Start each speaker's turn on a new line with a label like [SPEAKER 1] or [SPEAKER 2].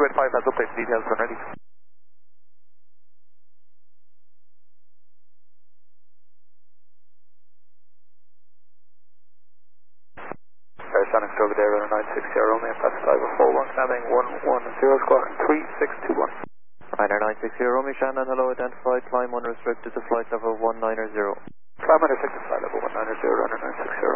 [SPEAKER 1] 5 has updated details when ready. Sonic over there, runner 960, Romeo, pacified with 41, standing 110, squawk 3621.
[SPEAKER 2] Ryder 960, Romeo, Shannon, hello, identified, climb unrestricted to flight level 190.
[SPEAKER 1] Climb unrestricted, flight level 190, runner 960.